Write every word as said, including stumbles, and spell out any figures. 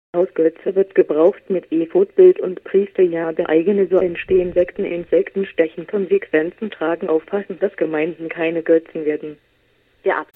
Hausgötze wird gebraucht mit Ephod-Bild und Priesterjahr eigene, so entstehen Sekten, Insekten stechen Konsequenzen tragen, aufpassen, dass Gemeinden keine Götzen werden. Der